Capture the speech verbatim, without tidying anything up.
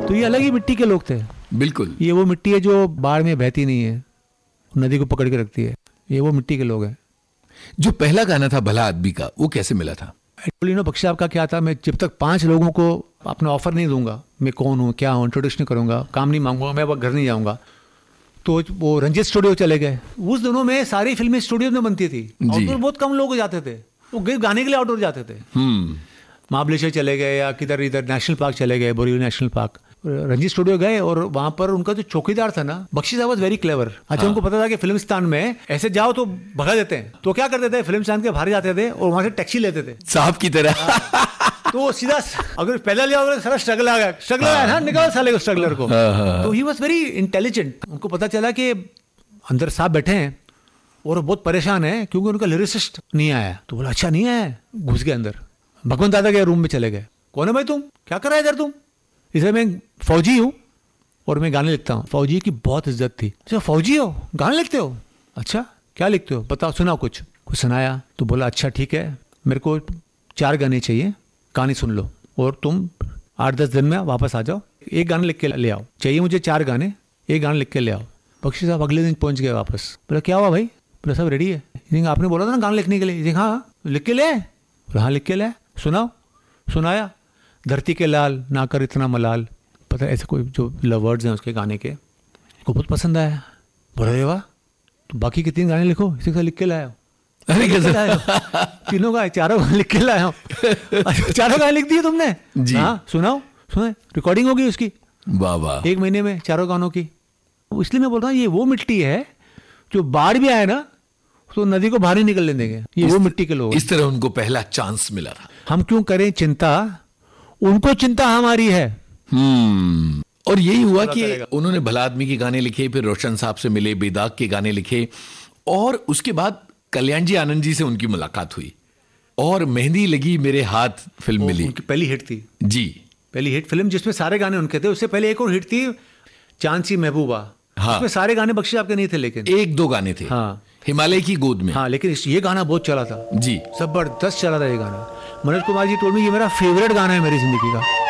तो ये अलग ही मिट्टी के लोग थे। बिल्कुल, ये वो मिट्टी है जो बाढ़ में बहती नहीं है, नदी को पकड़ के रखती है। ये वो मिट्टी के लोग हैं। जो पहला गाना था भला आदमी का, वो कैसे मिला था? एक्चुअली बख्शी साहब का क्या था, मैं जब तक पांच लोगों को अपना ऑफर नहीं दूंगा, मैं कौन हूँ क्या हूँ, इंट्रोडक्शन नहीं करूंगा, काम नहीं मांगूंगा, मैं अब घर नहीं जाऊंगा। तो वो रंजित स्टूडियो चले गए। उस दिनों में सारी फिल्में स्टूडियो में बनती थी, आउटडोर बहुत कम लोग जाते थे, वो गाने के लिए आउटडोर जाते थे। महाबलेश्वर चले गए या किधर इधर नेशनल पार्क चले गए, Borivali national park, Ranjit studio गए और वहां पर उनका जो चौकीदार था ना, बख्शी साहब वाज वेरी क्लेवर। अच्छा, हाँ। उनको पता था कि फिल्मिस्तान में ऐसे जाओ तो भगा देते हैं, तो क्या करते थे, फिल्मिस्तान के बाहर जाते थे और वहां से टैक्सी लेते थे साहब की तरह। तो सीधा अगर पैदल जाओ, सारा स्ट्रगल आ गया, स्ट्रगलर है ना, निकाल साले को स्ट्रगलर को। तो ही वाज वेरी इंटेलिजेंट। उनको पता चला कि अंदर साहब बैठे हैं और बहुत परेशान है क्योंकि उनका लिरिसिस्ट नहीं आया। तो बोला अच्छा नहीं आया, घुस गए अंदर, भगवंत दादा के रूम में चले गए। कौन है भाई तुम, क्या कर रहा है इधर तुम? इसे मैं फौजी हूँ और मैं गाने लिखता हूँ। फौजी की बहुत इज्जत थी। अच्छा फौजी हो, गाने लिखते हो? अच्छा क्या लिखते हो, बताओ, सुनाओ कुछ। कुछ सुनाया तो बोला अच्छा ठीक है, मेरे को चार गाने चाहिए, कहानी सुन लो और तुम आठ दस दिन में वापस आ जाओ, एक गाना लिख के ले आओ। चाहिए मुझे चार गाने, एक गाना लिख के ले आओ। बख्शी साहब अगले दिन पहुंच गए वापस। बोला क्या हुआ भाई? बोला सब रेडी है। आपने बोला था ना गाना लिखने के लिए। हाँ लिख के ले। बोला हाँ लिख के ले, सुनाओ। सुनाया, धरती के लाल ना कर इतना मलाल, पता है ऐसे कोई जो वर्ड्स हैं उसके गाने के, को बहुत पसंद आया। बोला रे वाह, तो बाकी के तीन गाने लिखो, इसी से लिख के लाया। अरे कैसे लाया? तीनों गाने, चारों गाने लिख के लाया। चारों गाने लिख दिए तुमने? जी हाँ, सुनाओ। सुना, रिकॉर्डिंग होगी उसकी, वाह वाह, एक महीने में चारों गानों की। इसलिए मैं बोल रहा हूँ ये वो मिट्टी है जो बाढ़ भी आए ना तो नदी को बाहर ही निकलने देंगे। ये वो मिट्टी के लोग। इस तरह उनको पहला चांस मिला था। हम क्यों करें चिंता, उनको चिंता हमारी है। हम्म और यही हुआ कि उन्होंने भला आदमी के गाने लिखे, फिर रोशन साहब से मिले, बेदाग के गाने लिखे और उसके बाद कल्याण जी आनंद जी से उनकी मुलाकात हुई और मेहंदी लगी मेरे हाथ फिल्म मिली। उनकी पहली हिट थी जी, पहली हिट फिल्म जिसमें सारे गाने उनके थे। उससे पहले एक और हिट थी चांद सी महबूबा। हाँ, उसमें सारे गाने बख्शी आपके नहीं थे, लेकिन एक दो गाने थे। हाँ, हिमालय की गोद में। हाँ, लेकिन ये गाना बहुत चला था जी, जबरदस्त चला था ये गाना। मनोज कुमार जी टोल्ड मी ये मेरा फेवरेट गाना है मेरी जिंदगी का।